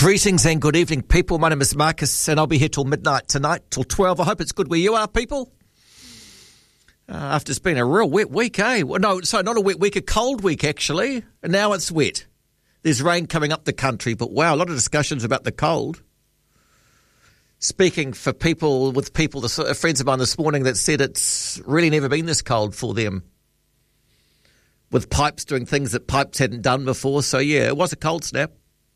Greetings and good evening, people. My name is Marcus, and I'll be here till midnight tonight, till 12. I hope it's good where you are, people. After it's been a real wet week, eh? Well, no, sorry, not a wet week, a cold week, actually. And now it's wet. There's rain coming up the country, but wow, a lot of discussions about the cold. Speaking for people, friends of mine this morning that said it's really never been this cold for them. With pipes doing things that pipes hadn't done before. So, yeah, it was a cold snap.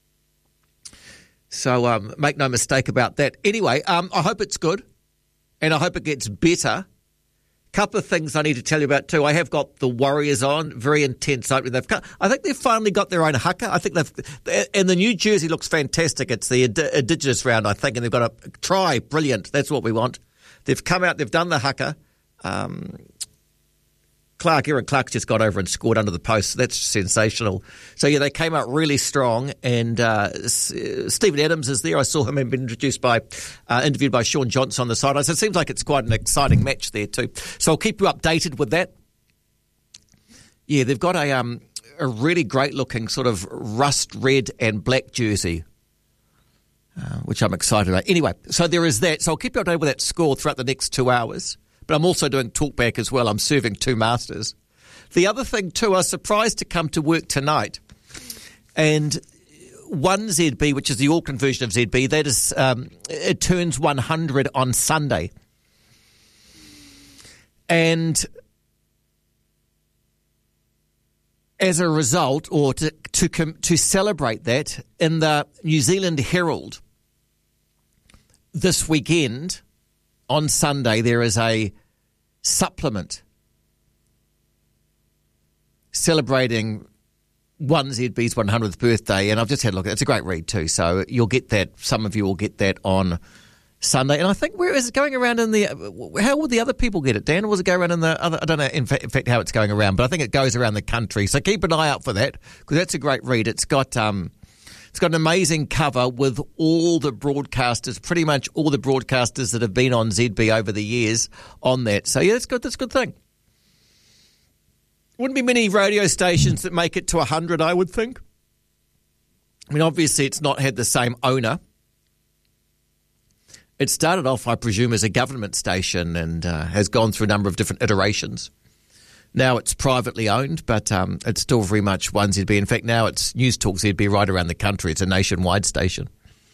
So make no mistake about that. Anyway, I hope it's good, and I hope it gets better. Couple of things I need to tell you about too. I have got the Warriors on, very intense opening. I think they've finally got their own haka. I think and the new jersey looks fantastic. It's the Indigenous round, I think, and they've got a try. Brilliant. That's what we want. They've come out. They've done the haka. Aaron Clark's just got over and scored under the post. So that's sensational. So, yeah, they came out really strong. And Stephen Adams is there. I saw him and been interviewed by Sean Johnson on the sideline. So it seems like it's quite an exciting match there too. So I'll keep you updated with that. Yeah, they've got a really great-looking sort of rust red and black jersey, which I'm excited about. Anyway, so there is that. So I'll keep you updated with that score throughout the next 2 hours. But I'm also doing talkback as well. I'm serving two masters. The other thing too, I was surprised to come to work tonight, and 1ZB, which is the Auckland version of ZB, that is, it turns 100 on Sunday. And as a result, or to celebrate that, in the New Zealand Herald this weekend, on Sunday, there is a supplement celebrating 1ZB's 100th birthday, and I've just had a look at it. It's a great read too, so you'll get that. Some of you will get that on Sunday. And I think, where is it going around in the... How will the other people get it, Dan? Or was it go around in the other... I don't know, in fact, how it's going around, but I think it goes around the country. So keep an eye out for that, because that's a great read. It's got an amazing cover with all the broadcasters, pretty much all the broadcasters that have been on ZB over the years on that. So, yeah, that's good. That's a good thing. Wouldn't be many radio stations that make it to 100, I would think. I mean, obviously, it's not had the same owner. It started off, I presume, as a government station and has gone through a number of different iterations. Now it's privately owned, but it's still very much 1ZB. In fact, now it's News Talk ZB right around the country. It's a nationwide station.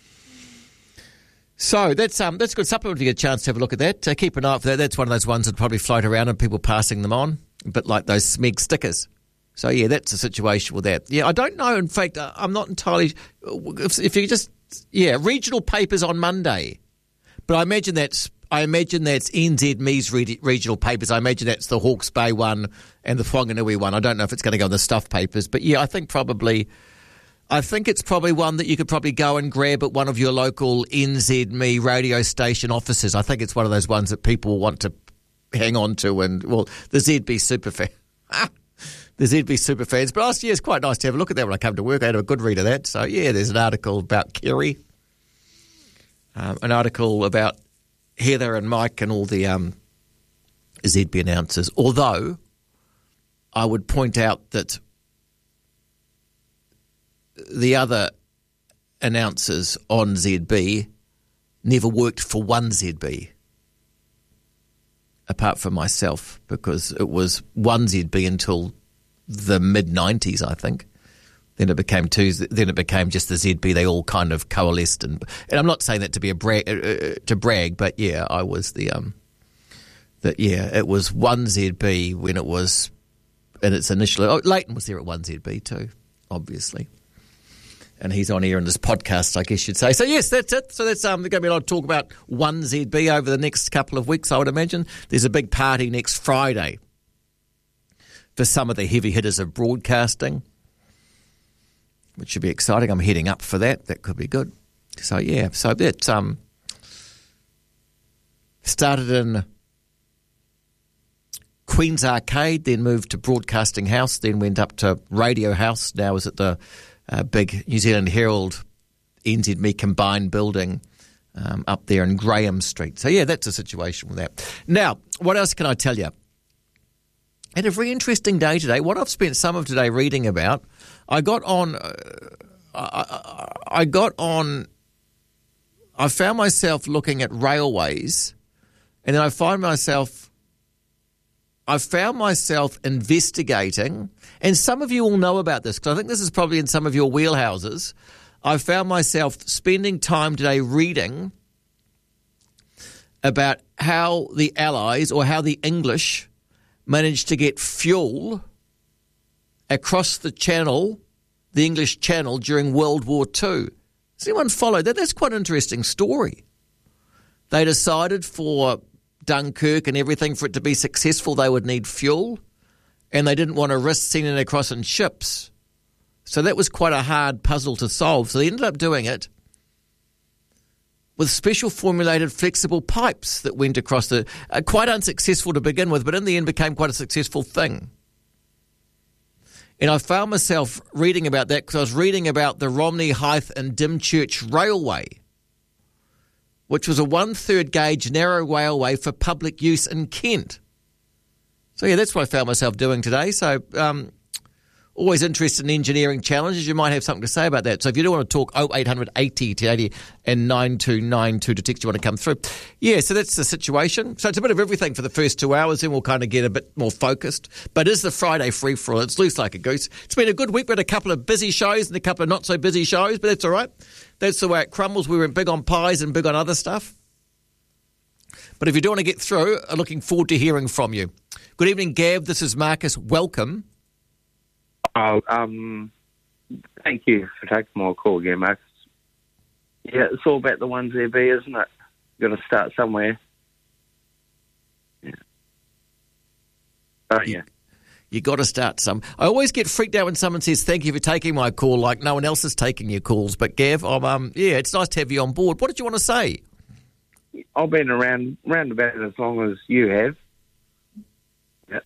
So that's a good supplement if you get a chance to have a look at that. Keep an eye out for that. That's one of those ones that probably float around and people passing them on, a bit like those SMEG stickers. So, yeah, that's the situation with that. Yeah, I don't know. In fact, I'm not entirely... If you just... Yeah, regional papers on Monday. But I imagine that's NZME's regional papers. I imagine that's the Hawke's Bay one and the Whanganui one. I don't know if it's going to go in the stuff papers. But, yeah, I think it's probably one that you could probably go and grab at one of your local NZME radio station offices. I think it's one of those ones that people want to hang on to. And, well, the ZB Superfan. The ZB Superfans. But last year, it's quite nice to have a look at that when I come to work. I had a good read of that. So, yeah, there's an article about Kerry. An article about Heather and Mike and all the ZB announcers. Although I would point out that the other announcers on ZB never worked for 1ZB, apart from myself, because it was 1ZB until the mid-90s, I think. Then it became Then it became just the ZB. They all kind of coalesced, and I'm not saying that to be to brag, but yeah, I was it was 1ZB when it was in its initial. Oh, Leighton was there at 1ZB too, obviously, and he's on here in this podcast, I guess you'd say. So yes, that's it. So that's there's going to be a lot of talk about 1ZB over the next couple of weeks, I would imagine. There's a big party next Friday for some of the heavy hitters of broadcasting, which should be exciting. I'm heading up for that. That could be good. So, yeah. So, that started in Queen's Arcade, then moved to Broadcasting House, then went up to Radio House. Now is at the big New Zealand Herald NZME combined building up there in Graham Street. So, yeah, that's the situation with that. Now, what else can I tell you? I had a very interesting day today. What I've spent some of today reading about, I got on, I I found myself looking at railways, and then I found myself investigating, and some of you will know about this because I think this is probably in some of your wheelhouses. I found myself spending time today reading about how the Allies or how the English managed to get fuel across the Channel, the English Channel, during World War II. Does anyone follow that? That's quite an interesting story. They decided for Dunkirk and everything, for it to be successful, they would need fuel, and they didn't want to risk sending it across in ships. So that was quite a hard puzzle to solve. So they ended up doing it with special formulated flexible pipes that went across the... quite unsuccessful to begin with, but in the end became quite a successful thing. And I found myself reading about that because I was reading about the Romney, Hythe and Dymchurch Railway, which was a 1/3 gauge narrow railway for public use in Kent. So, yeah, that's what I found myself doing today. So, always interested in engineering challenges. You might have something to say about that. So if you do want to talk, 0800 80 to 80 and 9292 to text you want to come through. Yeah, so that's the situation. So it's a bit of everything for the first 2 hours, then we'll kind of get a bit more focused. But it's the Friday free-for-all. It's loose like a goose. It's been a good week. We had a couple of busy shows and a couple of not-so-busy shows, but that's all right. That's the way it crumbles. We went big on pies and big on other stuff. But if you do want to get through, I'm looking forward to hearing from you. Good evening, Gav. This is Marcus. Welcome. Oh, thank you for taking my call again, Marcus. Yeah, it's all about the 1ZB, isn't it? Got to start somewhere. Yeah. Don't you? You got to start some. I always get freaked out when someone says, thank you for taking my call, like no one else is taking your calls. But Gav, yeah, it's nice to have you on board. What did you want to say? I've been around about as long as you have. Yeah.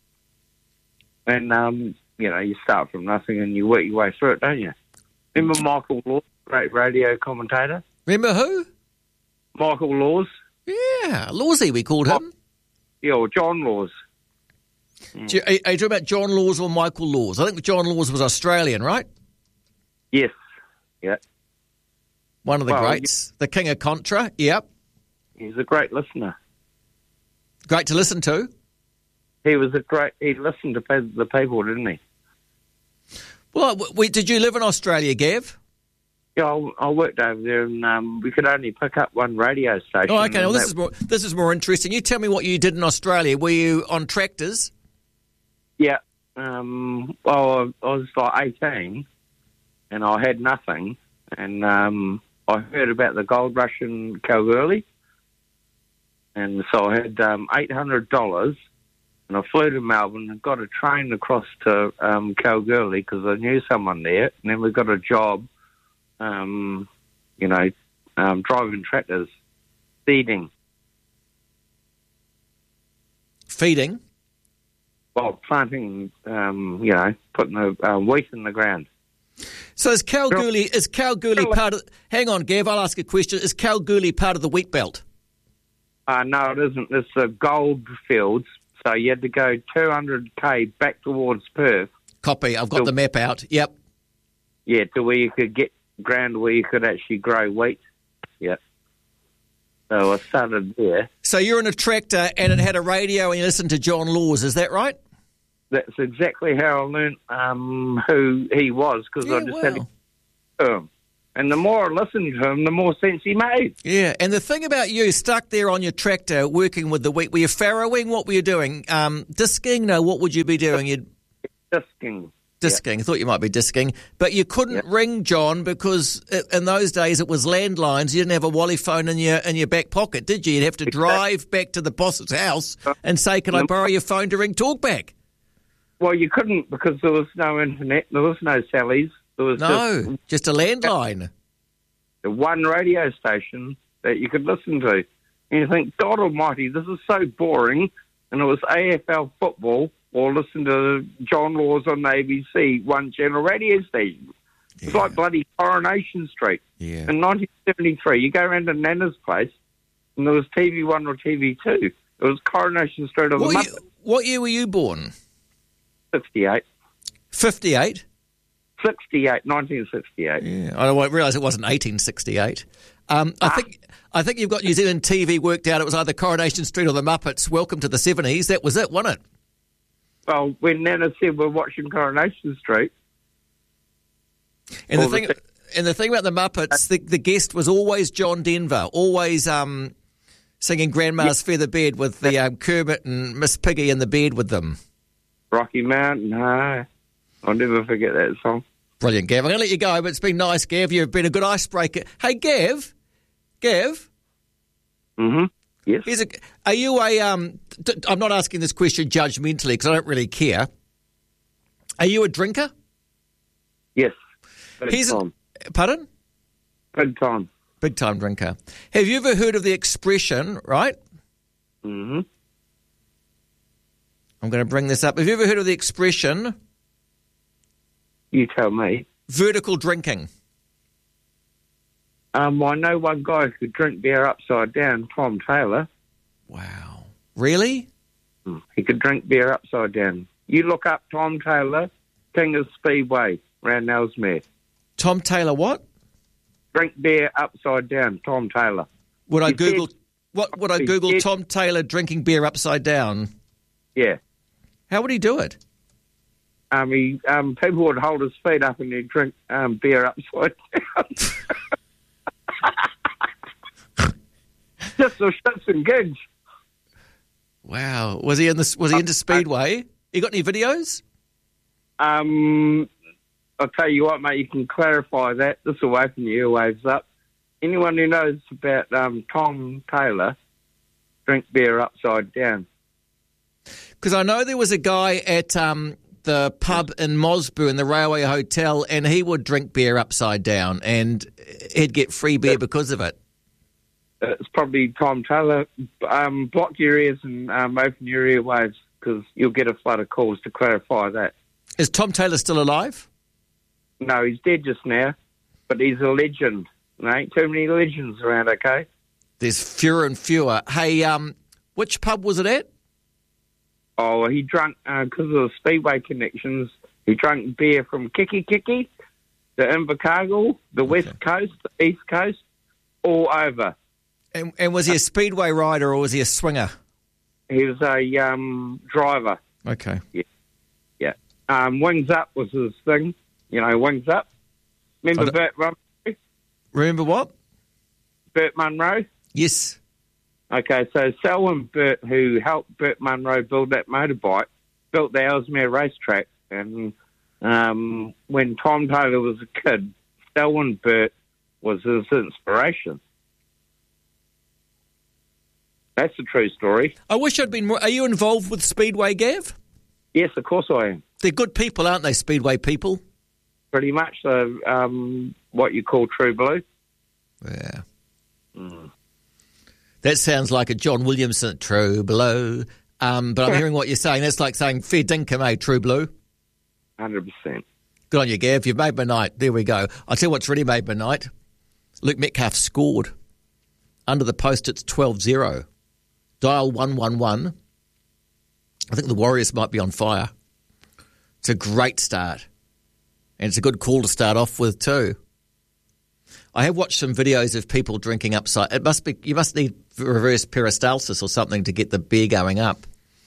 And, you know, you start from nothing and you work your way through it, don't you? Remember Michael Laws, great radio commentator? Remember who? Michael Laws. Yeah, Lawsy, we called him. Yeah, or John Laws. Are you talking about John Laws or Michael Laws? I think John Laws was Australian, right? Yes. Yeah. One of the greats. The king of Contra. Yep. He's a great listener. Great to listen to. He listened to the people, didn't he? Well, did you live in Australia, Gav? Yeah, I worked over there, and we could only pick up one radio station. Oh, okay. Well, this is more interesting. You tell me what you did in Australia. Were you on tractors? Yeah. Well, I was like 18, and I had nothing, and I heard about the gold rush in Kalgoorlie, and so I had $800. And I flew to Melbourne and got a train across to Kalgoorlie because I knew someone there. And then we got a job, driving tractors, feeding. Feeding? Well, planting, putting the wheat in the ground. So is Kalgoorlie part of... Hang on, Gav, I'll ask a question. Is Kalgoorlie part of the wheat belt? No, it isn't. It's the gold fields. So you had to go 200k back towards Perth. Copy. I've got the map out. Yep. Yeah, to where you could get ground where you could actually grow wheat. Yep. So I started there. So you're in a tractor and it had a radio and you listened to John Laws. Is that right? That's exactly how I learnt who he was because I just had to to him. And the more I listened to him, the more sense he made. Yeah, and the thing about you, stuck there on your tractor, working with the wheat, were you farrowing? What were you doing? Disking? No, what would you be doing? Disking. Disking. Yep. I thought you might be disking. But you couldn't ring John because in those days it was landlines. You didn't have a Wally phone in your back pocket, did you? You'd have to drive back to the boss's house and say, can I borrow your phone to ring talkback? Well, you couldn't because there was no internet. There was no Sally's. There was just a landline. One radio station that you could listen to. And you think, God almighty, this is so boring. And it was AFL football or listen to John Laws on the ABC, one channel radio station. It's like bloody Coronation Street. Yeah. In 1973, you go around to Nana's place and there was TV1 or TV2. It was Coronation Street of the month. What year were you born? 68. 58? 1968. Yeah, I don't realise it wasn't 1868. I think you've got New Zealand TV worked out. It was either Coronation Street or the Muppets. Welcome to the 70s. That was it, wasn't it? Well, when Nana said we're watching Coronation Street. And the thing about the Muppets, the guest was always John Denver, always singing Grandma's Feather Bed with the Kermit and Miss Piggy in the bed with them. Rocky Mountain High. I'll never forget that song. Brilliant, Gav. I'm going to let you go, but it's been nice, Gav. You've been a good icebreaker. Hey, Gav? Mm-hmm. Yes. Are you I'm not asking this question judgmentally because I don't really care. Are you a drinker? Yes. Big time. Pardon? Big time. Big time drinker. Have you ever heard of the expression, right? Mm-hmm. I'm going to bring this up. Have you ever heard of the expression? You tell me. Vertical drinking. I know one guy who could drink beer upside down, Tom Taylor. Wow. Really? He could drink beer upside down. You look up Tom Taylor, King of Speedway, round Ellesmere. Tom Taylor what? Drink beer upside down, Tom Taylor. Would I Google Tom Taylor drinking beer upside down? Yeah. How would he do it? People would hold his feet up and he'd drink beer upside down. Just for shits and gigs. Wow. Was he into Speedway? You got any videos? I'll tell you what, mate, you can clarify that. This will open your earwaves up. Anyone who knows about Tom Taylor, drink beer upside down. Because I know there was a guy at the pub in Mosbu in the Railway Hotel, and he would drink beer upside down, and he'd get free beer because of it. It's probably Tom Taylor. Block your ears and open your earwaves because you'll get a flood of calls to clarify that. Is Tom Taylor still alive? No, he's dead just now, but he's a legend. There ain't too many legends around, okay? There's fewer and fewer. Hey, which pub was it at? Oh, he drank, because of the Speedway connections, he drank beer from Kiki, the Invercargill, the West Coast, the East Coast, all over. And was he a Speedway rider or was he a swinger? He was a driver. Okay. Yeah. Wings Up was his thing. You know, Wings Up. Remember Burt Munro? Remember what? Burt Munro? Yes. Okay, so Selwyn Burt, who helped Burt Munro build that motorbike, built the Ellesmere racetrack. And when Tom Taylor was a kid, Selwyn Burt was his inspiration. That's a true story. I wish I'd been more... Are you involved with Speedway, Gav? Yes, of course I am. They're good people, aren't they, Speedway people? Pretty much so, what you call true blue. Yeah. That sounds like a John Williamson, true blue. But I'm hearing what you're saying. That's like saying fair dinkum, eh, true blue? 100%. Good on you, Gav. You've made my night. There we go. I'll tell you what's really made my night. Luke Metcalf scored. Under the post, it's 12-0. Dial 111. I think the Warriors might be on fire. It's a great start. And it's a good call to start off with too. I have watched some videos of people drinking upside. You must need reverse peristalsis or something to get the beer going up.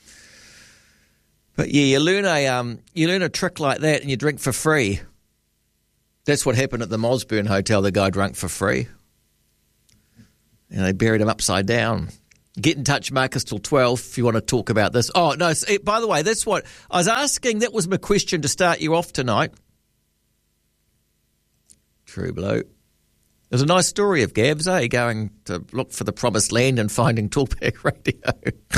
But yeah, you learn a trick like that and you drink for free. That's what happened at the Mosburn Hotel. The guy drank for free. And they buried him upside down. Get in touch, Marcus, till 12 if you want to talk about this. Oh, no, by the way, that's what I was asking. That was my question to start you off tonight. True blue. There's a nice story of Gabs, going to look for the promised land and finding Talkback Radio.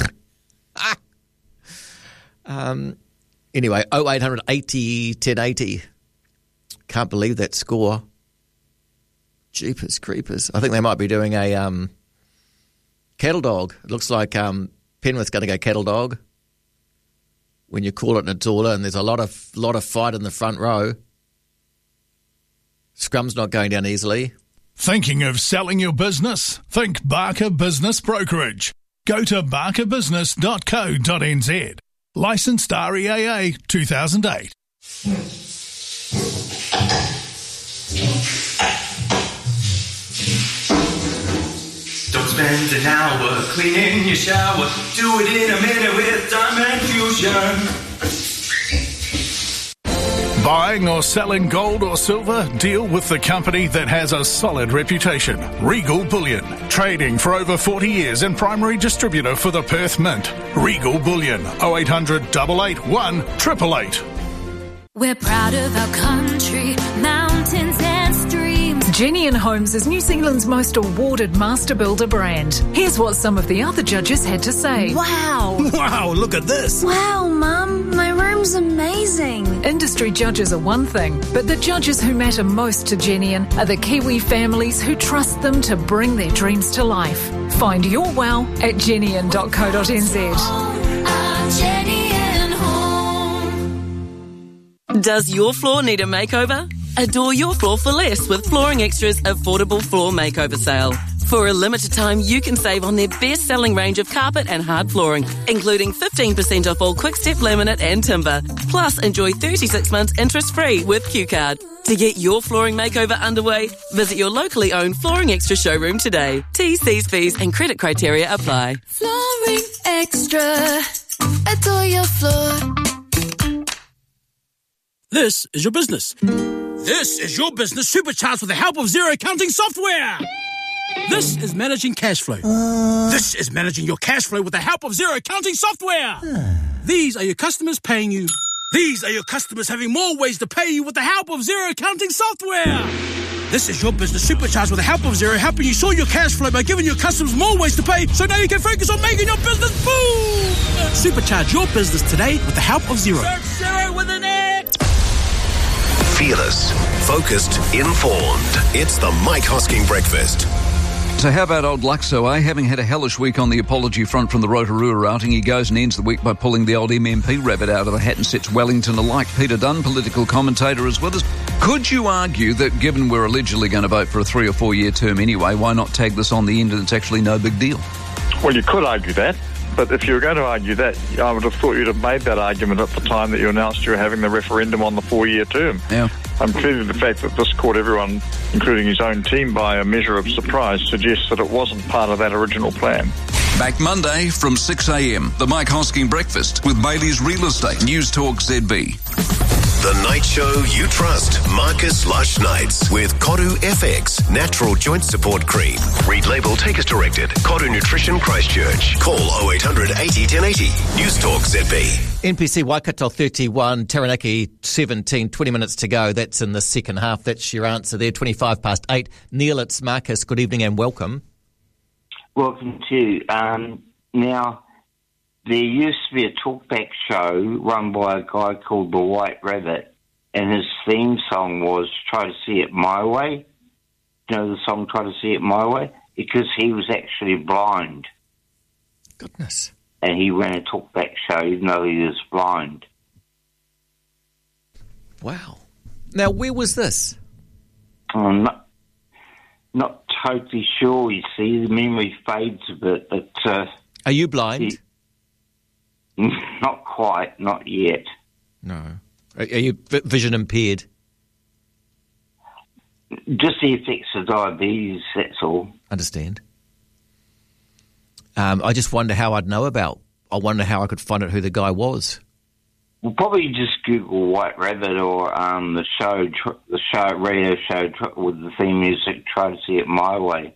Anyway, 0800 80 1080. Can't believe that score. Jeepers creepers. I think they might be doing a cattle dog. It looks like Penrith's going to go cattle dog when you call it Natula, and there's a lot of fight in the front row. Scrum's not going down easily. Thinking of selling your business? Think Barker Business Brokerage. Go to barkerbusiness.co.nz. Licensed REAA 2008. Don't spend an hour cleaning your shower. Do it in a minute with Diamond Fusion. Buying or selling gold or silver? Deal with the company that has a solid reputation. Regal Bullion. Trading for over 40 years and primary distributor for the Perth Mint. Regal Bullion. 0800 881 888. We're proud of our country, mountains and streams. Genian Homes is New Zealand's most awarded master builder brand. Here's what some of the other judges had to say. Wow. Wow, look at this. Wow, Mum, my room's amazing. Industry judges are one thing, but the judges who matter most to Genian are the Kiwi families who trust them to bring their dreams to life. Find your wow at genian.co.nz. Does your floor need a makeover? Adore your floor for less with Flooring Extra's affordable floor makeover sale. For a limited time, you can save on their best-selling range of carpet and hard flooring, including 15% off all Quick-Step laminate and timber. Plus, enjoy 36 months interest-free with Q-Card. To get your flooring makeover underway, visit your locally owned Flooring Extra showroom today. T's, C's, P's and credit criteria apply. Flooring Extra. Adore your floor. This is your business. This is your business supercharged with the help of Xero accounting software. This is managing cash flow. This is managing your cash flow with the help of Xero accounting software. These are your customers paying you. These are your customers having more ways to pay you with the help of Xero accounting software. This is your business supercharged with the help of Xero, helping you sort your cash flow by giving your customers more ways to pay, so now you can focus on making your business boom. Supercharge your business today with the help of Xero. Search Xero with an X. Fearless, focused, informed. It's the Mike Hosking Breakfast. So how about old Luxo, eh? Having had a hellish week on the apology front from the Rotorua outing, he goes and ends the week by pulling the old MMP rabbit out of the hat and sets Wellington alike. Peter Dunn, political commentator, is with us. Could you argue that given we're allegedly going to vote for a 3 or 4 year term anyway, why not tag this on the end and it's actually no big deal? Well, you could argue that. But if you were going to argue that, I would have thought you'd have made that argument at the time that you announced you were having the referendum on the 4-year term. Yeah. Clearly the fact that this caught everyone, including his own team, by a measure of surprise suggests that it wasn't part of that original plan. Back Monday from 6 a.m, the Mike Hosking Breakfast with Bailey's Real Estate, News Talk ZB. The night show you trust. Marcus Lush Nights with Kodu FX Natural Joint Support Cream. Read label, take as directed. Kodu Nutrition Christchurch. Call 0800 80 1080. News Talk ZB. NPC Waikato 31, Taranaki 17, 20 minutes to go. That's in the second half. That's your answer there, 25 past 8. Neil, it's Marcus. Good evening and welcome. Welcome to you. Now, there used to be a talkback show run by a guy called The White Rabbit, and his theme song was Try to See It My Way. You know the song Try to See It My Way? Because he was actually blind. Goodness. And he ran a talkback show even though he was blind. Wow. Now, where was this? I'm not totally sure, you see. The memory fades a bit, but... Are you blind? Not quite, not yet. No. Are you vision impaired? Just the effects of diabetes, that's all. Understand. I just wonder how I'd know about. I wonder how I could find out who the guy was. Well, probably just Google White Rabbit or the radio show with the theme music, Try to See It My Way.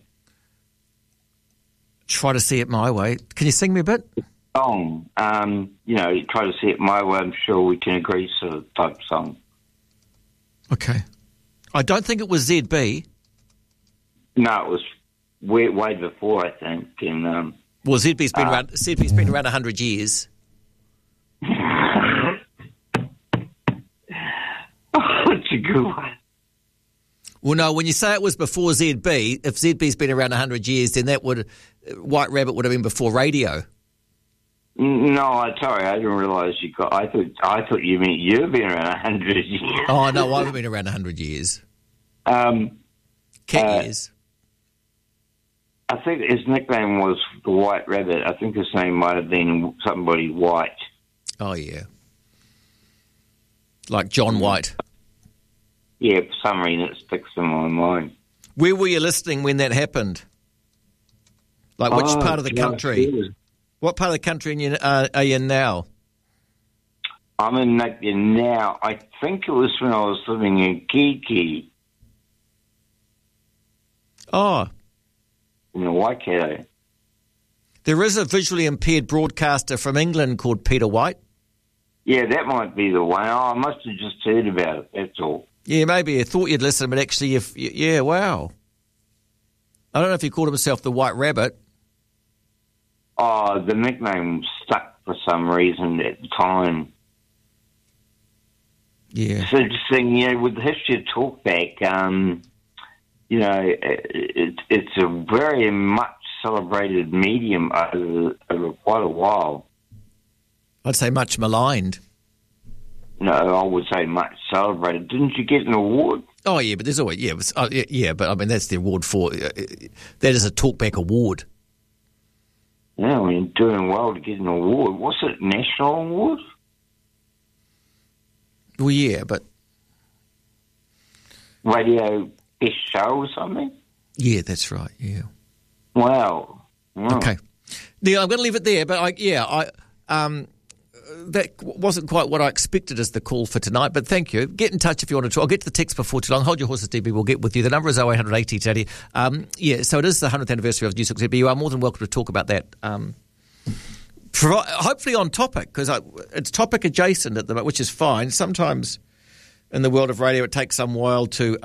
Try to See It My Way. Can you sing me a bit? Song. Try to See It My Way, I'm sure we can agree, sort of type song. Okay. I don't think it was ZB. No, it was way before, I think. And, well, ZB's been around. ZB's been around 100 years. That's a good one. Well, no, when you say it was before ZB, if ZB's been around 100 years, then White Rabbit would have been before radio. No, sorry, I didn't realise you got. I thought you meant you've been around 100 years. Oh no, I haven't been around 100 years. Years. I think his nickname was the White Rabbit. I think his name might have been somebody White. Oh yeah, like John White. Yeah, for some reason it sticks in my mind. Where were you listening when that happened? Like which part of the country? What part of the country are you in now? I'm in Napier now. I think it was when I was living in Kiki. Oh. In Waikato. There is a visually impaired broadcaster from England called Peter White. Yeah, that might be the one. Oh, I must have just heard about it, that's all. Yeah, maybe. I thought you'd listen, but actually, yeah, wow. I don't know if he called himself the White Rabbit. Oh, the nickname stuck for some reason at the time. Yeah. It's interesting, with the history of Talkback, it's a very much celebrated medium over quite a while. I'd say much maligned. No, I would say much celebrated. Didn't you get an award? Oh, yeah, but there's always... Yeah, but I mean, that's the award for... that is a Talkback award. Yeah, I mean, doing well to get an award. What's it, national award? Well, yeah, but... Radio Best Show or something? Yeah, that's right, yeah. Wow. Okay. Neil, I'm going to leave it there, but that wasn't quite what I expected as the call for tonight, but thank you. Get in touch if you want to talk. I'll get to the text before too long. Hold your horses, DB. We'll get with you. The number is 0800 80 80. So it is the 100th anniversary of News 6, but you are more than welcome to talk about that. Hopefully on topic, because it's topic adjacent at the moment, which is fine. Sometimes in the world of radio, it takes some while to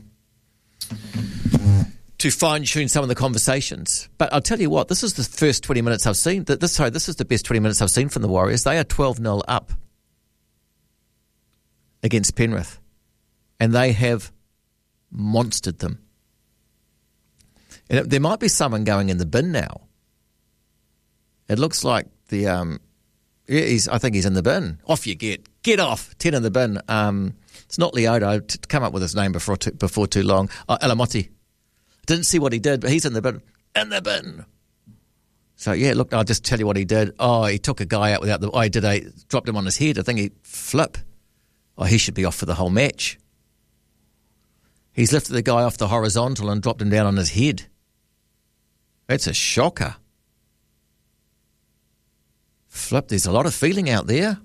fine-tune some of the conversations. But I'll tell you what, this is the first 20 minutes I've seen. This is the best 20 minutes I've seen from the Warriors. They are 12-0 up against Penrith. And they have monstered them. And there might be someone going in the bin now. It looks like I think he's in the bin. Off you get. Get off. 10 in the bin. It's not Leota. To come up with his name before too long. Alamotti. Didn't see what he did, but he's in the bin. In the bin. So, yeah, look, I'll just tell you what he did. Oh, he took a guy out without dropped him on his head. I think he flip. Oh, he should be off for the whole match. He's lifted the guy off the horizontal and dropped him down on his head. That's a shocker. Flip, there's a lot of feeling out there.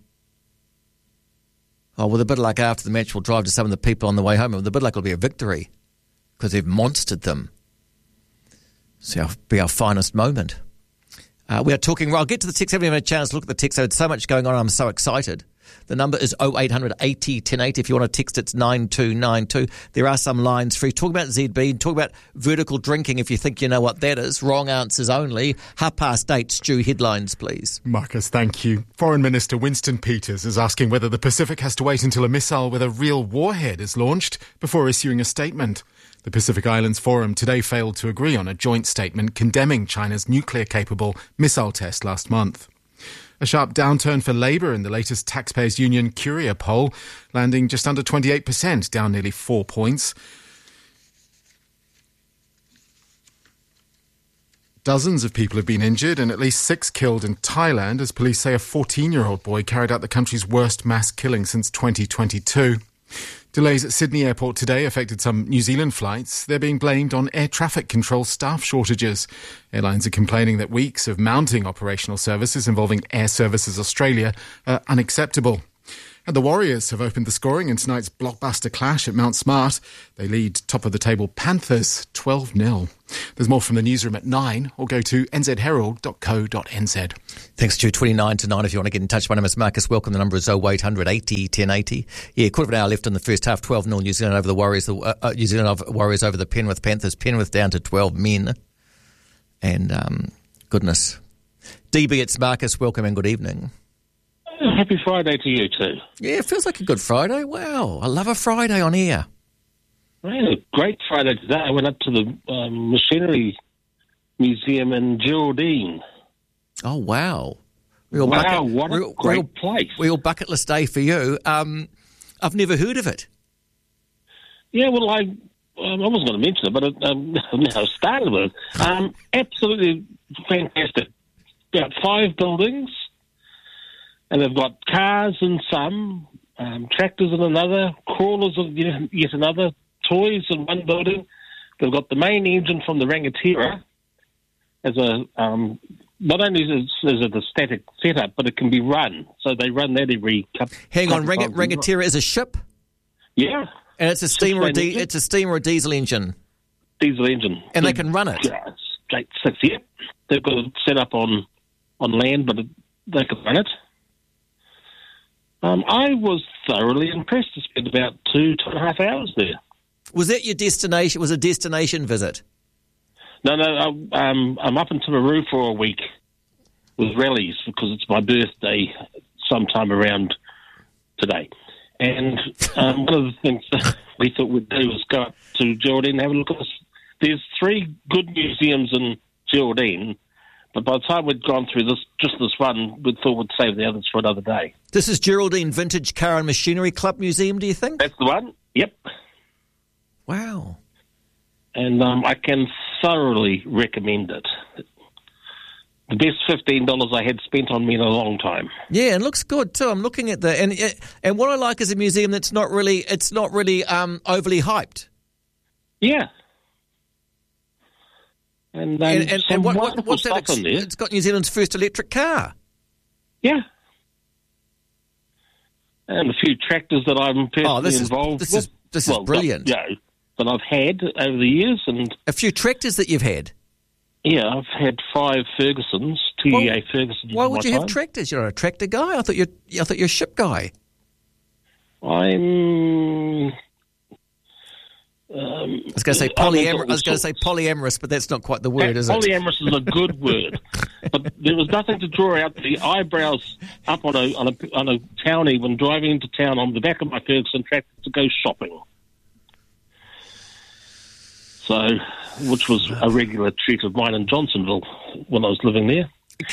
Oh, with a bit like after the match, we'll drive to some of the people on the way home. With a bit like it'll be a victory. Because they've monstered them. So it'll be our finest moment. We are talking... I'll get to the text. Haven't even had a chance to look at the text. There's so much going on. I'm so excited. The number is 0800 80 1080. If you want to text, it's 9292. There are some lines free. Talk about ZB. Talk about vertical drinking if you think you know what that is. Wrong answers only. 8:30. Stu, headlines, please. Marcus, thank you. Foreign Minister Winston Peters is asking whether the Pacific has to wait until a missile with a real warhead is launched before issuing a statement. The Pacific Islands Forum today failed to agree on a joint statement condemning China's nuclear-capable missile test last month. A sharp downturn for Labour in the latest Taxpayers Union Curia poll, landing just under 28%, down nearly 4 points. Dozens of people have been injured and at least 6 killed in Thailand as police say a 14-year-old boy carried out the country's worst mass killing since 2022. Delays at Sydney Airport today affected some New Zealand flights. They're being blamed on air traffic control staff shortages. Airlines are complaining that weeks of mounting operational services involving Air Services Australia are unacceptable. And the Warriors have opened the scoring in tonight's blockbuster clash at Mount Smart. They lead top-of-the-table Panthers 12-0. There's more from the newsroom at 9, or go to nzherald.co.nz. Thanks, Stu. 29 to 9 if you want to get in touch. My name is Marcus. Welcome. The number is 0800 80 1080. Yeah, quarter of an hour left in the first half. 12-0 New Zealand over the Warriors. New Zealand Warriors over the Penrith Panthers. Penrith down to 12 men. And, goodness. DB, it's Marcus. Welcome and good evening. Happy Friday to you too. Yeah, it feels like a good Friday. Wow, I love a Friday on air. I had a great Friday today. I went up to the Machinery Museum in Geraldine. Oh, wow. What a great place. Real bucket list day for you. I've never heard of it. Yeah, well, I wasn't going to mention it, but now I started with it. Absolutely fantastic. About 5 buildings. And they've got cars in some, tractors in another, crawlers in yet another, toys in one building. They've got the main engine from the Rangatira as a not only is it a static setup, but it can be run. So they run that every couple. Hang on, Rangatira is a ship? Yeah. And it's a steam it's a steam or a diesel engine? Diesel engine. And they can run it? Yeah, straight six, yeah. They've got it set up on land, but they can run it. I was thoroughly impressed to spend about 2.5 hours there. Was that your destination? Was a destination visit? No, I'm up in Timaru for a week with rallies because it's my birthday sometime around today. And one of the things that we thought we'd do was go up to Geraldine and have a look at this. There's 3 good museums in Geraldine, but by the time we'd gone through just this one, we thought we'd save the others for another day. This is Geraldine Vintage Car and Machinery Club Museum, do you think? That's the one, yep. Wow. And I can thoroughly recommend it. The best $15 I had spent on me in a long time. Yeah, and looks good too. I'm looking at and what I like is a museum that's not really overly hyped. Yeah. And what's that? It's got New Zealand's first electric car. Yeah. And a few tractors that I'm personally involved with. This is brilliant. That I've had over the years. And a few tractors that you've had? Yeah, I've had 5 Fergusons, 2 EA Fergusons. Why would you have tractors? You're not a tractor guy? I thought you're a ship guy. I'm... I was going to say polyamorous, but that's not quite the word, is it? Polyamorous is a good word, but there was nothing to draw out the eyebrows up on a townie when driving into town on the back of my Ferguson tractor to go shopping. So, which was a regular treat of mine in Johnsonville when I was living there.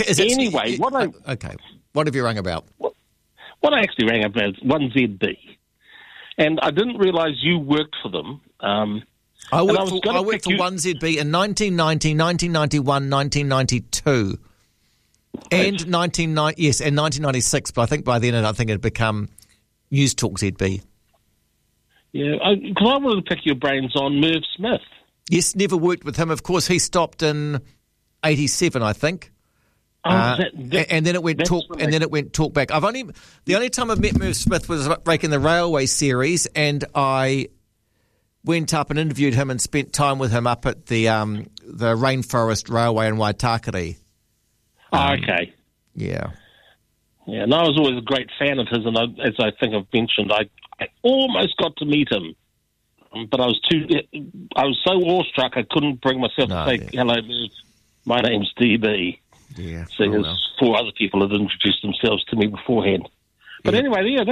What have you rung about? What I actually rang about is 1ZB. And I didn't realise you worked for them. I worked for 1ZB in 1990, 1991, 1992. And 1996, but I think by then it had become News Talk ZB. Yeah, because I wanted to pick your brains on Merv Smith. Yes, never worked with him. Of course, he stopped in 87, I think. And then it went talk back. The only time I've met Merv Smith was breaking the Railway series, and I went up and interviewed him and spent time with him up at the Rainforest Railway in Waitakere. Okay. Yeah. Yeah, and I was always a great fan of his, and as I think I've mentioned, I almost got to meet him, but I was so awestruck I couldn't bring myself to say, hello, Merv, my name's DB. Yeah. Seeing as 4 other people had introduced themselves to me beforehand. But anyway, yeah,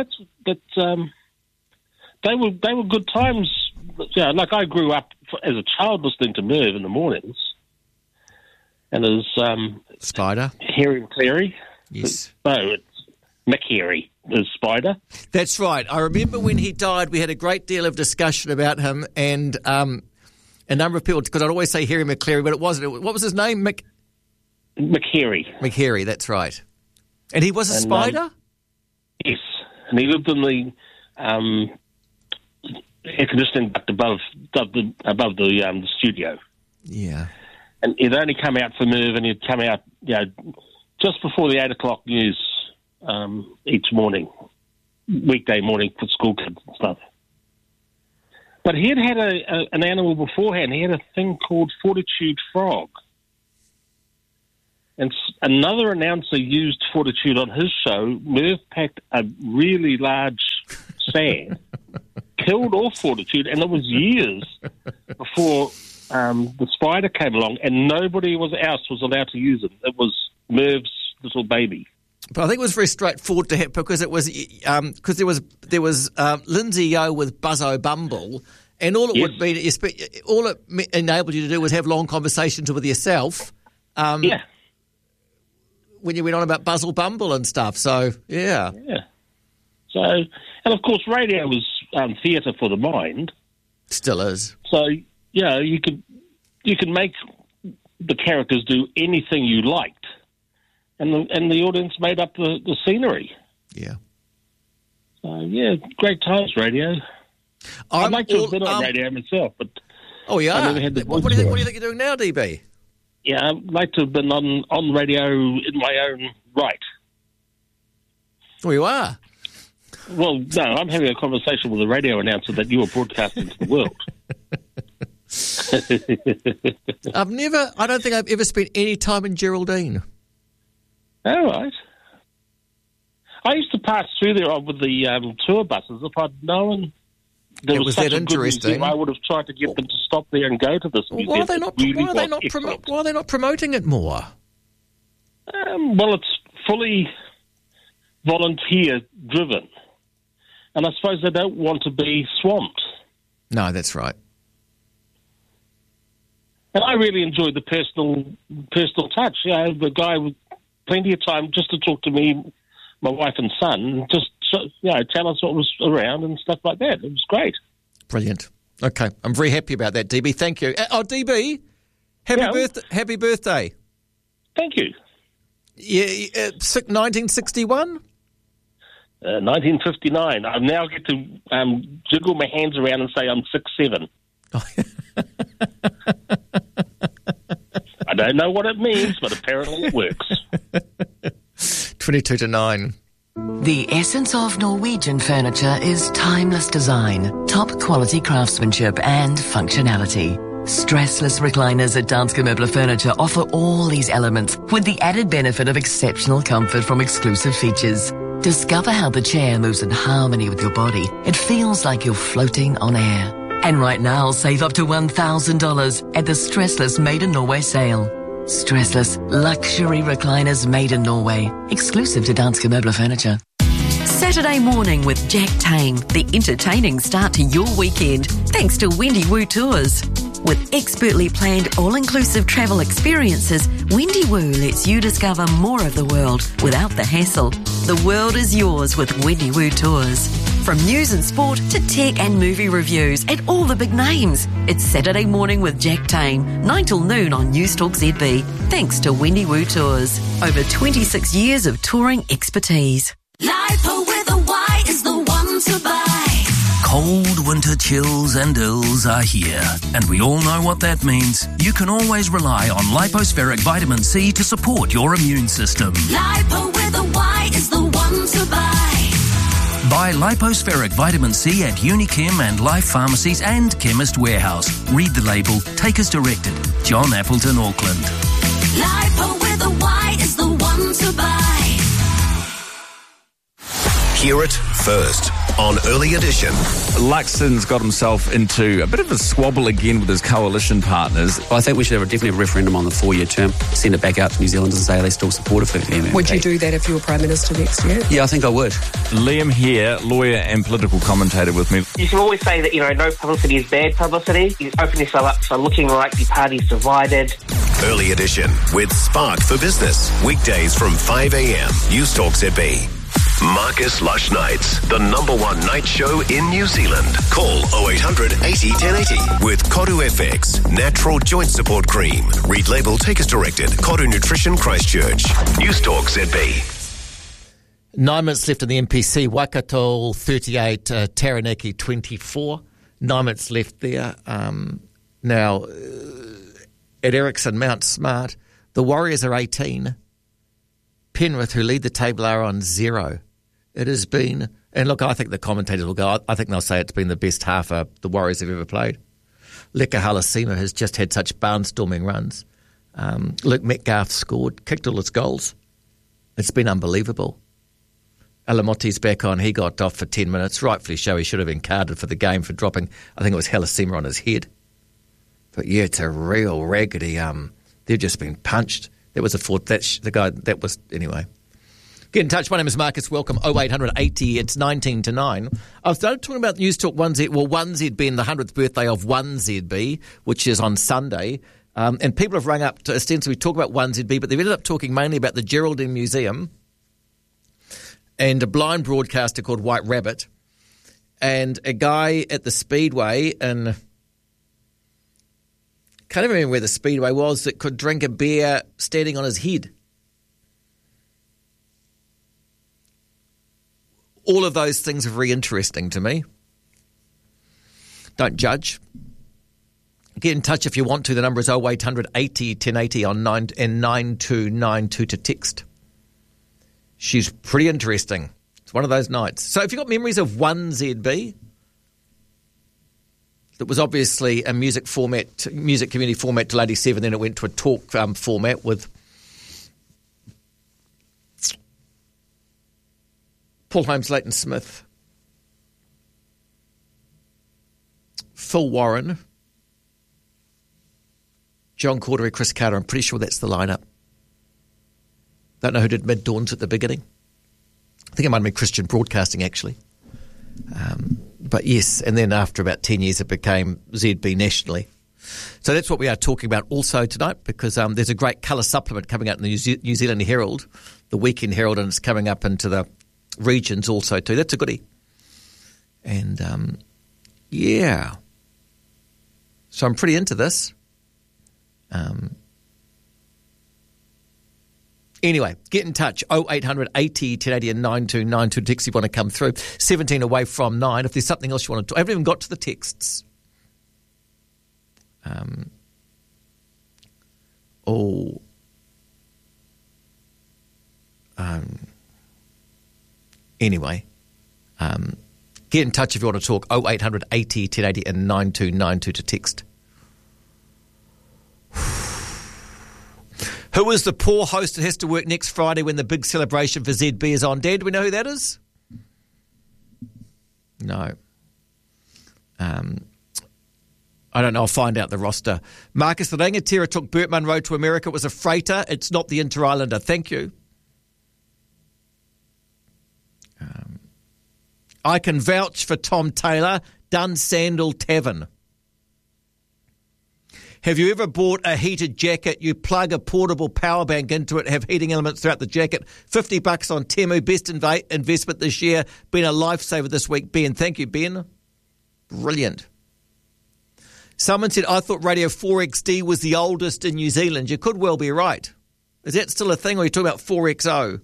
they were good times. Yeah, like I grew up as a child listening to Merv in the mornings, and as Spider, Harry McCleary. Yes. No, it's Mick Harry as Spider. That's right. I remember when he died, we had a great deal of discussion about him, and a number of people, because I'd always say Harry McCleary, but it wasn't. What was his name? McHarry. McHarry, that's right. And he was a Spider? Yes. And he lived in the air conditioning duct above the studio. Yeah. And he'd only come out for Merv, and he'd come out, just before the 8 o'clock news each morning, weekday morning for school kids and stuff. But he had an animal beforehand. He had a thing called Fortitude Frog. And another announcer used Fortitude on his show. Merv packed a really large sand, killed off Fortitude, and it was years before the Spider came along, and nobody else was allowed to use it. It was Merv's little baby. But I think it was very straightforward to hit because it was because there was Lindsay Yo with Buzzo Bumble, and all it would be all it enabled you to do was have long conversations with yourself. When you went on about Buzzle Bumble and stuff, so yeah. So, and of course, radio was theatre for the mind. Still is. So you could make the characters do anything you liked, and the audience made up the scenery. Yeah. great times, radio. I'd like to have been on radio myself, but oh yeah. I never had the what do you think you're doing now, DB? Yeah, I'd like to have been on radio in my own right. Oh, you are? Well, no, I'm having a conversation with a radio announcer that you were broadcasting to the world. I don't think I've ever spent any time in Geraldine. All right. I used to pass through there with the tour buses. If I'd known there was such a good museum, I would have tried to get them to stop there and go to this museum. Why are they not promoting it more? Well, it's fully volunteer-driven. And I suppose they don't want to be swamped. No, that's right. And I really enjoyed the personal touch. You know, the guy with plenty of time just to talk to me, my wife and son, just tell us what was around and stuff like that. It was great. Brilliant. Okay, I'm very happy about that, DB. Thank you. DB, happy birthday. Thank you. Yeah, 1961? 1959. I now get to jiggle my hands around and say I'm 6'7". I don't know what it means, but apparently it works. 22-9. The essence of Norwegian furniture is timeless design, top quality craftsmanship and functionality. Stressless recliners at Danske Møbler Furniture offer all these elements with the added benefit of exceptional comfort from exclusive features. Discover how the chair moves in harmony with your body. It feels like you're floating on air. And right now, save up to $1,000 at the Stressless Made in Norway sale. Stressless luxury recliners made in Norway, exclusive to Danske Møbler Furniture. Saturday morning with Jack Tame, the entertaining start to your weekend, thanks to Wendy Woo Tours. With expertly planned all-inclusive travel experiences, Wendy Woo lets you discover more of the world without the hassle. The world is yours with Wendy Woo Tours. From news and sport to tech and movie reviews and all the big names. It's Saturday morning with Jack Tame, 9 till noon on Newstalk ZB. Thanks to Wendy Woo Tours. Over 26 years of touring expertise. Lipo with a Y is the one to buy. Cold winter chills and ills are here, and we all know what that means. You can always rely on Lipospheric Vitamin C to support your immune system. Lipo with a Y is the one to buy. Buy Lipospheric Vitamin C at Unichem and Life Pharmacies and Chemist Warehouse. Read the label. Take as directed. John Appleton, Auckland. Lipo with a Y is the one to buy. Hear it first on Early Edition. Luxon's got himself into a bit of a squabble again with his coalition partners. I think we should have definitely a referendum on the 4-year term, send it back out to New Zealanders and say they still support it for MMP. Would you do that if you were Prime Minister next year? Yeah, I think I would. Liam here, lawyer and political commentator with me. You can always say that, no publicity is bad publicity. You open yourself up for looking like the party's divided. Early Edition with Spark for Business. Weekdays from 5 a.m. Newstalk ZB. Marcus Lush Nights, the #1 night show in New Zealand. Call 0800 80 1080 with Kodu FX, natural joint support cream. Read label, take as directed. Kodu Nutrition Christchurch. Newstalk ZB. 9 minutes left in the MPC. Waikato 38, Taranaki 24. 9 minutes left there. Now, at Ericsson Mount Smart, the Warriors are 18. Penrith, who lead the table, are on 0. It has been, and look, I think the commentators will go, I think they'll say it's been the best half the Warriors have ever played. Leka Halasima has just had such barnstorming runs. Luke Metcalf scored, kicked all his goals. It's been unbelievable. Alamoti's back on. He got off for 10 minutes. Rightfully so. He should have been carded for the game for dropping, I think it was Halasima on his head. But yeah, it's a real raggedy, they've just been punched. That was the guy, that was, anyway. Get in touch. My name is Marcus. Welcome. 0800 80. It's 19 to 9. I was talking about News Talk 1Z. Well, 1ZB and the 100th birthday of 1ZB, which is on Sunday. And people have rung up to ostensibly talk about 1ZB, but they've ended up talking mainly about the Geraldine Museum and a blind broadcaster called White Rabbit and a guy at the Speedway in... Can't even remember where the Speedway was that could drink a beer standing on his head. All of those things are very interesting to me. Don't judge. Get in touch if you want to. The number is 0800 80 1080 on 9292 to text. She's pretty interesting. It's one of those nights. So if you've got memories of 1ZB, that was obviously a music community format till 87, then it went to a talk format with Paul Holmes, Leighton Smith, Phil Warren, John Cordery, Chris Carter. I'm pretty sure that's the lineup. Don't know who did Mid-Dawns at the beginning. I think it might have been Christian Broadcasting, actually. But yes, and then after about 10 years, it became ZB nationally. So that's what we are talking about also tonight, because there's a great colour supplement coming out in the New Zealand Herald, the Weekend Herald, and it's coming up into the regions also too. That's a goodie. And yeah. So I'm pretty into this. Anyway, get in touch, 0800 80 1080 and 9292 text if you want to come through. 17 away from 9. If there's something else you want to talk, I haven't even got to the texts. Anyway, get in touch if you want to talk, 0800 80 1080 and 9292 to text. Who is the poor host that has to work next Friday when the big celebration for ZB is on? Dan, do we know who that is? No. I don't know. I'll find out the roster. Marcus, the Rangatira took Burt Munro to America. It was a freighter. It's not the Inter-Islander. Thank you. I can vouch for Tom Taylor, Dunsandel Tavern. Have you ever bought a heated jacket? You plug a portable power bank into it, have heating elements throughout the jacket. $50 on Temu. Best investment this year. Been a lifesaver this week, Ben. Thank you, Ben. Brilliant. Someone said, I thought Radio 4XD was the oldest in New Zealand. You could well be right. Is that still a thing, or are you talking about 4XO?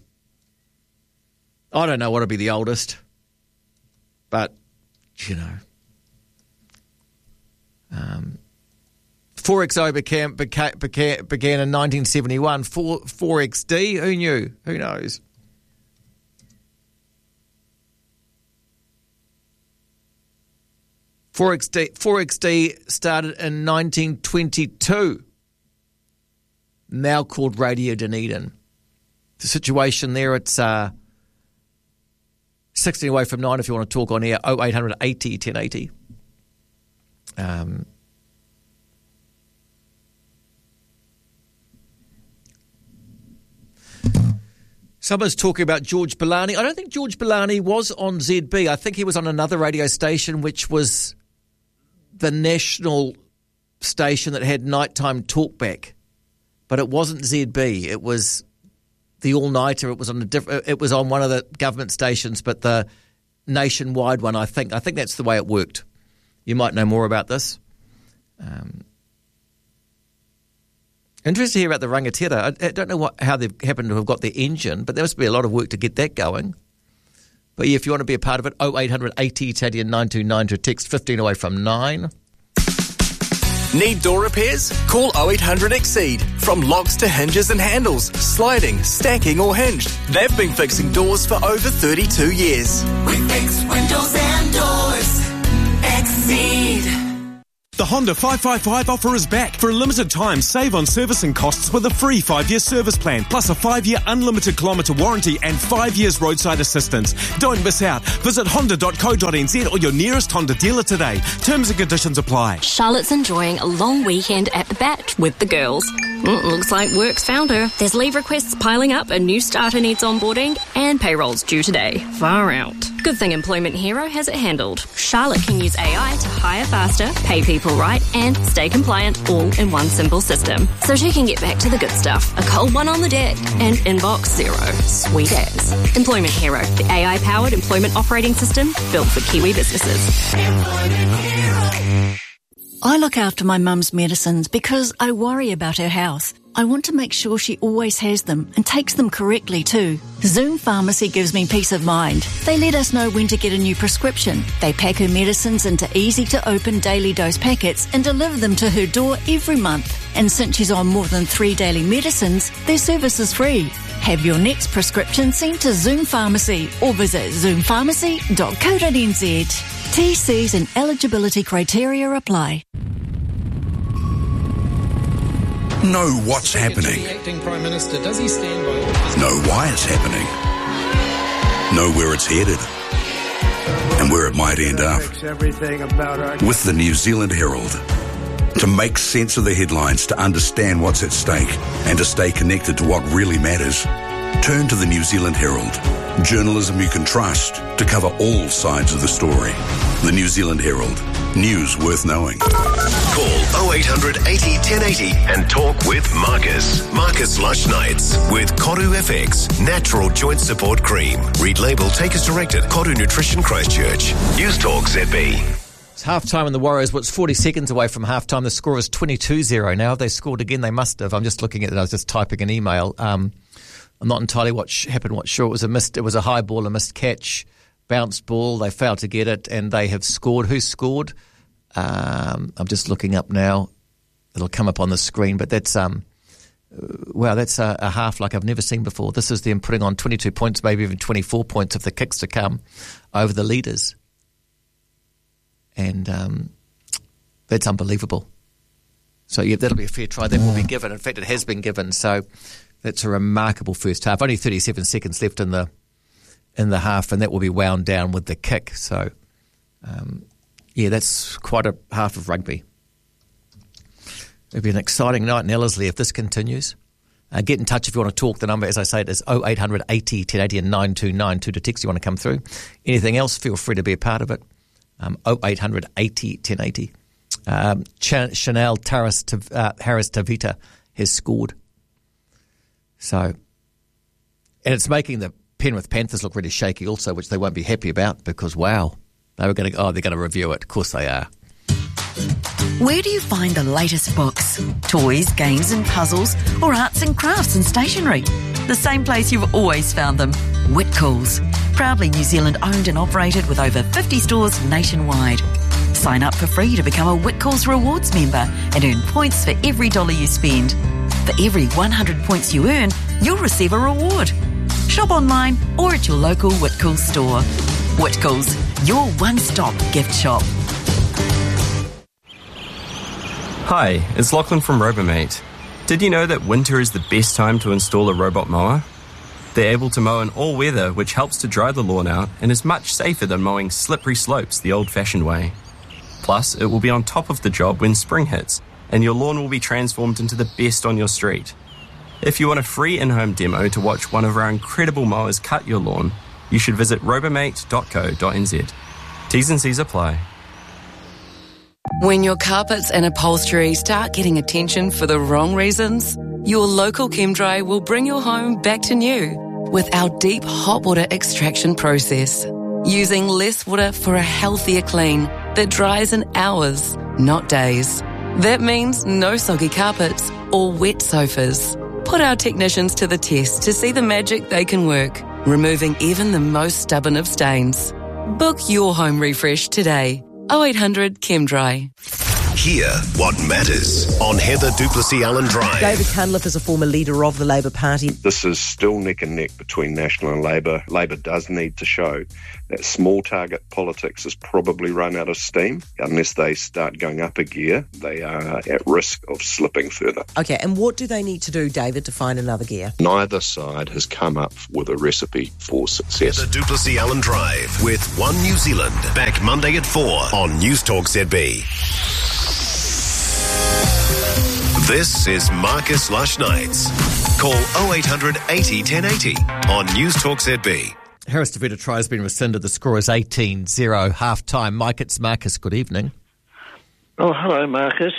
I don't know what would be the oldest. But, you know. 4XO began in 1971. 4XD, who knew? Who knows? $4XD started in 1922, now called Radio Dunedin. The situation there, it's 16 away from 9 if you want to talk on air, 0800 80 1080. Someone's talking about George Bellani. I don't think George Bellani was on ZB. I think he was on another radio station, which was the national station that had nighttime talkback. But it wasn't ZB. It was the all-nighter. It was on it was on one of the government stations, but the nationwide one, I think. I think that's the way it worked. You might know more about this. Interested to hear about the Rangatira. I don't know how they've happened to have got their engine, but there must be a lot of work to get that going. But yeah, if you want to be a part of it, 0800 80 1080 and 9292, text 15 away from 9. Need door repairs? Call 0800 Exceed. From locks to hinges and handles, sliding, stacking or hinged. They've been fixing doors for over 32 years. We fix windows and doors. Exceed. The Honda 555 offer is back. For a limited time, save on servicing costs with a free 5-year service plan, plus a 5-year unlimited kilometre warranty and 5 years roadside assistance. Don't miss out. Visit honda.co.nz or your nearest Honda dealer today. Terms and conditions apply. Charlotte's enjoying a long weekend at the Bat with the girls. Looks like work's found her. There's leave requests piling up, a new starter needs onboarding, and payroll's due today. Far out. Good thing Employment Hero has it handled. Charlotte can use AI to hire faster, pay people right, and stay compliant all in one simple system. So she can get back to the good stuff. A cold one on the deck and inbox zero. Sweet as. Employment Hero, the AI-powered employment operating system built for Kiwi businesses. Employment Hero. I look after my mum's medicines because I worry about her health. I want to make sure she always has them and takes them correctly too. Zoom Pharmacy gives me peace of mind. They let us know when to get a new prescription. They pack her medicines into easy-to-open daily dose packets and deliver them to her door every month. And since she's on more than 3 daily medicines, their service is free. Have your next prescription sent to Zoom Pharmacy or visit zoompharmacy.co.nz. TCs and eligibility criteria apply. Know what's happening. The acting Prime Minister, does he stand by? Know why it's happening. Know where it's headed. And where it might end up. With the New Zealand Herald. To make sense of the headlines, to understand what's at stake, and to stay connected to what really matters, turn to the New Zealand Herald. Journalism you can trust to cover all sides of the story. The New Zealand Herald. News worth knowing. Call 0800 80 1080 and talk with Marcus. Marcus Lush Nights with Koru FX Natural Joint Support Cream. Read label, take as directed. Koru Nutrition Christchurch. News Talk ZB. It's half-time in the Warriors. What's 40 seconds away from half-time? The score is 22-0 now. Have they scored again? They must have. I'm just looking at it. I was just typing an email. I'm not entirely what happened. What's sure it was a high ball, a missed catch, bounced ball. They failed to get it, and they have scored. Who scored? I'm just looking up now. It'll come up on the screen, but that's wow, that's a half like I've never seen before. This is them putting on 22 points, maybe even 24 points if the kicks to come over the leaders, and that's unbelievable. So yeah, that'll be a fair try. That will be given. In fact, it has been given. So that's a remarkable first half. Only 37 seconds left in the half, and that will be wound down with the kick. So, yeah, that's quite a half of rugby. It'll be an exciting night in Ellerslie if this continues. Get in touch if you want to talk. The number, as I say, it is 0800 80 1080 and 9292 to text you want to come through. Anything else, feel free to be a part of it. 0800 80 1080. Chanel Harris Tavita has scored. So, and it's making the Penrith Panthers look really shaky also, which they won't be happy about because, wow, they're going to review it. Of course they are. Where do you find the latest books, toys, games and puzzles, or arts and crafts and stationery? The same place you've always found them, Whitcoulls. Proudly New Zealand owned and operated with over 50 stores nationwide. Sign up for free to become a Whitcoulls Rewards member and earn points for every dollar you spend. For every 100 points you earn, you'll receive a reward. Shop online or at your local Whitcoulls store. Whitcoulls, your one-stop gift shop. Hi, it's Lachlan from Robomate. Did you know that winter is the best time to install a robot mower? They're able to mow in all weather, which helps to dry the lawn out and is much safer than mowing slippery slopes the old-fashioned way. Plus, it will be on top of the job when spring hits, and your lawn will be transformed into the best on your street. If you want a free in-home demo to watch one of our incredible mowers cut your lawn, you should visit robomate.co.nz. T's and C's apply. When your carpets and upholstery start getting attention for the wrong reasons, your local ChemDry will bring your home back to new with our deep hot water extraction process. Using less water for a healthier clean that dries in hours, not days. That means no soggy carpets or wet sofas. Put our technicians to the test to see the magic they can work, removing even the most stubborn of stains. Book your home refresh today. 0800 ChemDry. Hear what matters on Heather Duplessis Allen Drive. David Cunliffe is a former leader of the Labour Party. This is still neck and neck between National and Labour. Labour does need to show that small target politics has probably run out of steam. Unless they start going up a gear, they are at risk of slipping further. Okay, and what do they need to do, David, to find another gear? Neither side has come up with a recipe for success. Heather Duplessis Allen Drive with One New Zealand. Back Monday at 4 on News Talk ZB. This is Marcus Lush Nights. Call 0800 80 1080 on News Talk ZB. Harris Tavita try has been rescinded. The score is 18-0 half-time. Mike, it's Marcus. Good evening. Oh, hello, Marcus.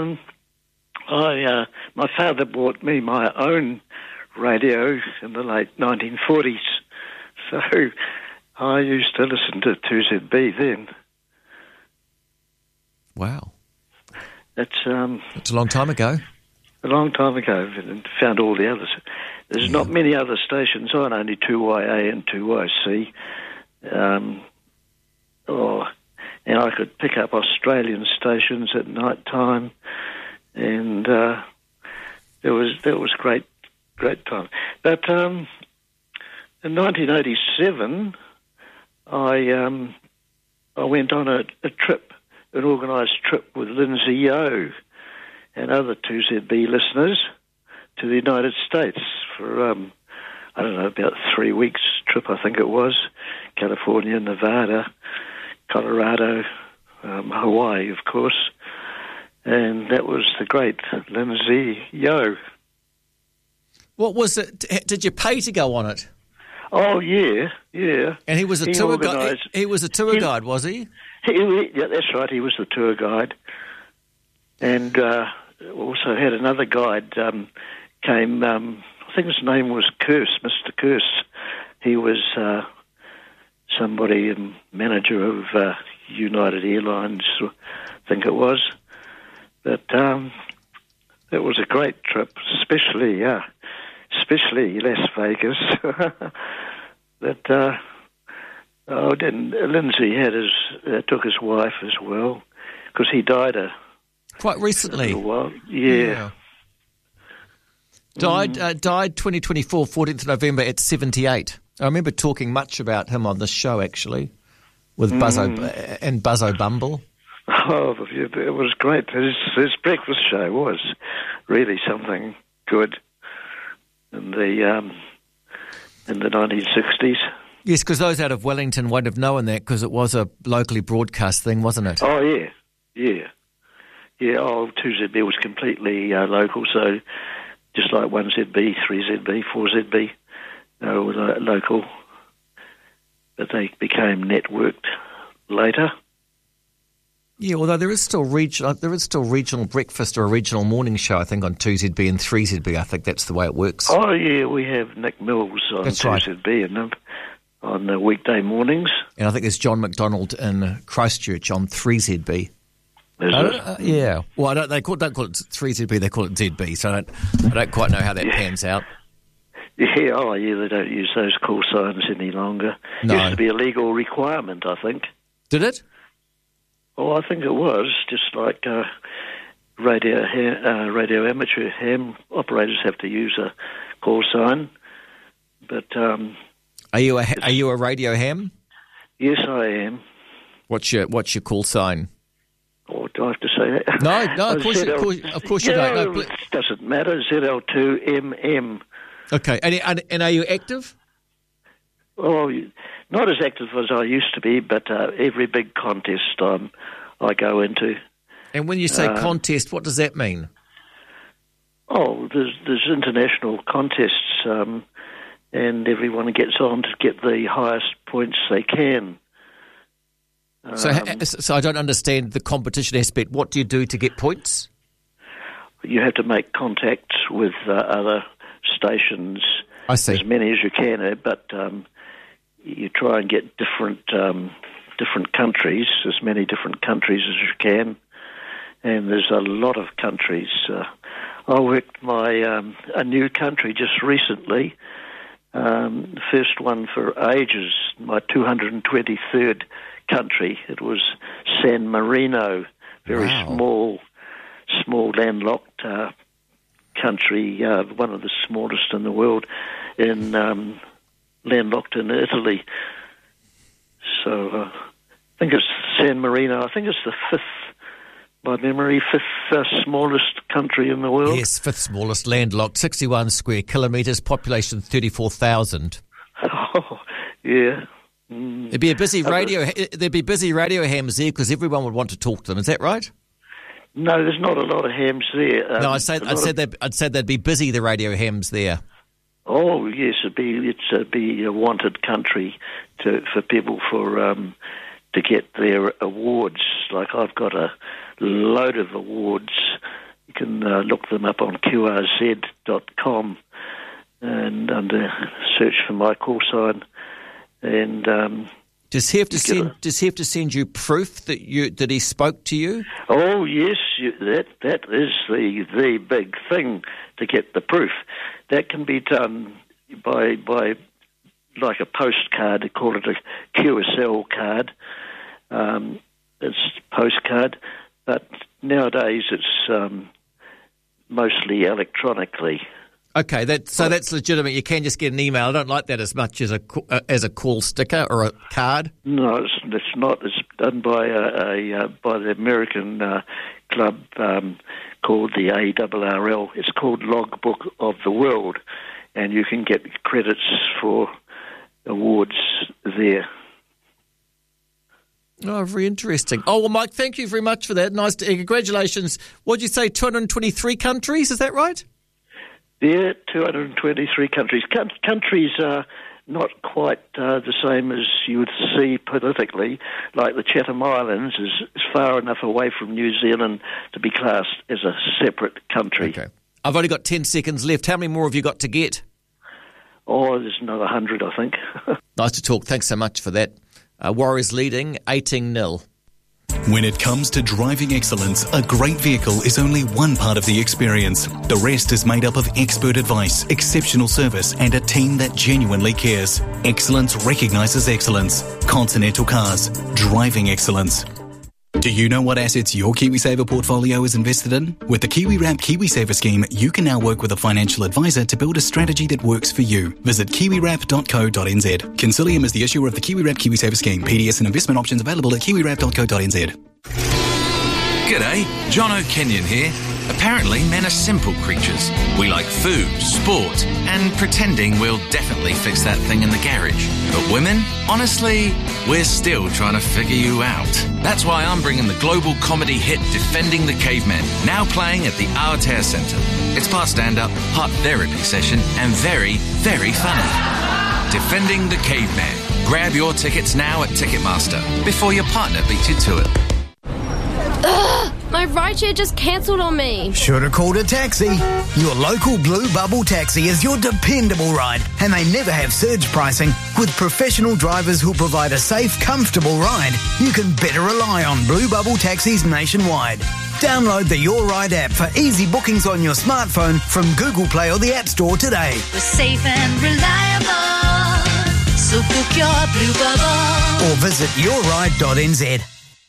My father bought me my own radio in the late 1940s, so I used to listen to 2ZB then. Wow. It's a long time ago. A long time ago, and found all the others. There's not many other stations on, only 2YA and 2YC. And I could pick up Australian stations at night time, and it was great time. But in 1987, I went on a trip, an organised trip with Lindsay Yo and other 2ZB listeners to the United States for, I don't know, about 3 weeks trip, I think it was. California, Nevada, Colorado, Hawaii, of course. And that was the great Lindsay Yo. What was it? Did you pay to go on it? Oh, yeah. And he was a tour guide. He was a tour guide, was he? Yeah, that's right. He was the tour guide. And also had another guide came, I think his name was Curse, Mr. Curse. He was somebody, manager of United Airlines, I think it was. But it was a great trip, especially Las Vegas. But Lindsay had took his wife as well, because he died quite recently. A while. Yeah. Died 2024, 14th of November at 78. I remember talking much about him on this show, actually, with Buzzo Bumble. Oh, it was great. His breakfast show was really something good in the 1960s. Yes, because those out of Wellington won't have known that, because it was a locally broadcast thing, wasn't it? Oh, yeah. Oh, 2ZB was completely local, so just like 1ZB, 3ZB, 4ZB, were local, but they became networked later. Yeah, although there is still regional breakfast or a regional morning show, I think, on 2ZB and 3ZB. I think that's the way it works. Oh, yeah, we have Nick Mills on 2ZB and on the weekday mornings. And I think there's John McDonald in Christchurch on 3ZB. Is it? Yeah. Well, don't call it 3ZB, they call it ZB, so I don't quite know how that pans out. Yeah, they don't use those call signs any longer. No. It used to be a legal requirement, I think. Did it? Oh, I think it was, just like radio amateur ham operators have to use a call sign. But are you a radio ham? Yes, I am. What's your call sign? Oh, do I have to say that? No, of course you don't. No, it doesn't matter. ZL2MM. Okay, and are you active? Oh, not as active as I used to be, but every big contest I go into. And when you say contest, what does that mean? Oh, there's international contests, and everyone gets on to get the highest points they can. So I don't understand the competition aspect. What do you do to get points? You have to make contacts with other stations. I see. As many as you can, but you try and get different countries, as many different countries as you can. And there's a lot of countries. I worked a new country just recently. The first one for ages, my 223rd country. It was San Marino, very small landlocked country, one of the smallest in the world, landlocked in Italy. So I think it's San Marino. I think it's the fifth smallest country in the world. Yes, fifth smallest, landlocked, 61 square kilometres, population 34,000. Oh, yeah. There'd be busy radio hams there because everyone would want to talk to them. Is that right? No, there's not a lot of hams there. No, I'd say they'd be busy, the radio hams there. Oh yes, it'd be a wanted country for people to get their awards. Like I've got a load of awards. You can look them up on qrz.com and under search for my call sign. And Does he have to send you proof that he spoke to you? Oh yes, that is the big thing, to get the proof. That can be done by like a postcard. They call it a QSL card. It's a postcard, but nowadays it's mostly electronically. Okay, that's legitimate. You can just get an email. I don't like that as much as a call sticker or a card. No, it's not. It's done by the American club called the ARRL. It's called Logbook of the World, and you can get credits for awards there. Oh, very interesting. Oh, well, Mike, thank you very much for that. Nice to congratulations. What did you say, 223 countries, is that right? Yeah, 223 countries. Countries are not quite the same as you would see politically. Like the Chatham Islands is far enough away from New Zealand to be classed as a separate country. Okay. I've only got 10 seconds left. How many more have you got to get? Oh, there's another 100, I think. Nice to talk. Thanks so much for that. Warriors leading 18-0. When it comes to driving excellence, a great vehicle is only one part of the experience. The rest is made up of expert advice, exceptional service, and a team that genuinely cares. Excellence recognises excellence. Continental Cars. Driving excellence. Do you know what assets your KiwiSaver portfolio is invested in? With the KiwiWrap KiwiSaver scheme, you can now work with a financial advisor to build a strategy that works for you. Visit kiwiwrap.co.nz. Consilium is the issuer of the KiwiWrap KiwiSaver scheme. PDS and investment options available at kiwiwrap.co.nz. G'day, John O'Kenyon here. Apparently, men are simple creatures. We like food, sport, and pretending we'll definitely fix that thing in the garage. But women, honestly, we're still trying to figure you out. That's why I'm bringing the global comedy hit Defending the Caveman, now playing at the Aotea Centre. It's part stand-up, part therapy session, and very, very funny. Defending the Caveman. Grab your tickets now at Ticketmaster, before your partner beats you to it. Ugh, my rideshare just cancelled on me. Should have called a taxi. Your local Blue Bubble taxi is your dependable ride, and they never have surge pricing. With professional drivers who provide a safe, comfortable ride, you can better rely on Blue Bubble taxis nationwide. Download the Your Ride app for easy bookings on your smartphone from Google Play or the App Store today. We're safe and reliable, so book your Blue Bubble. Or visit yourride.nz.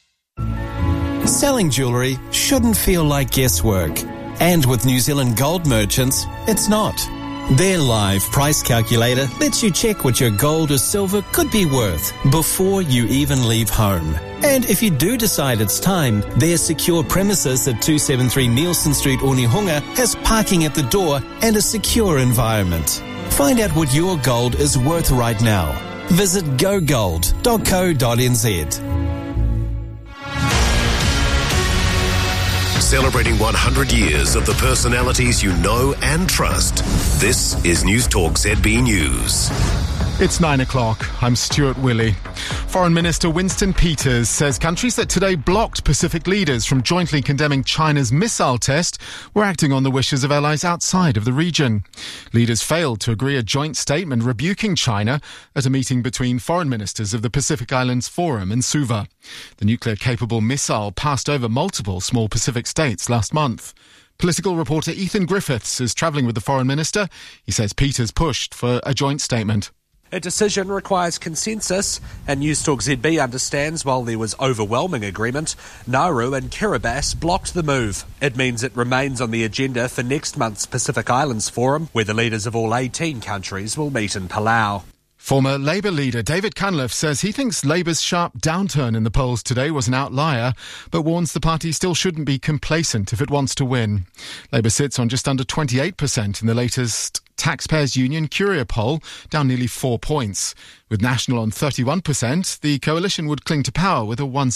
Selling jewellery shouldn't feel like guesswork. And with New Zealand Gold Merchants, it's not. Their live price calculator lets you check what your gold or silver could be worth before you even leave home. And if you do decide it's time, their secure premises at 273 Nielsen Street, Onehunga has parking at the door and a secure environment. Find out what your gold is worth right now. Visit gogold.co.nz. Celebrating 100 years of the personalities you know and trust. This is News Talk ZB News. It's 9 o'clock. I'm Stuart Willey. Foreign Minister Winston Peters says countries that today blocked Pacific leaders from jointly condemning China's missile test were acting on the wishes of allies outside of the region. Leaders failed to agree a joint statement rebuking China at a meeting between foreign ministers of the Pacific Islands Forum in Suva. The nuclear-capable missile passed over multiple small Pacific states last month. Political reporter Ethan Griffiths is travelling with the foreign minister. He says Peters pushed for a joint statement. A decision requires consensus, and News Talk ZB understands while there was overwhelming agreement, Nauru and Kiribati blocked the move. It means it remains on the agenda for next month's Pacific Islands Forum, where the leaders of all 18 countries will meet in Palau. Former Labour leader David Cunliffe says he thinks Labour's sharp downturn in the polls today was an outlier, but warns the party still shouldn't be complacent if it wants to win. Labour sits on just under 28% in the latest Taxpayers Union Curia poll, down nearly 4 points. With National on 31%, the coalition would cling to power with a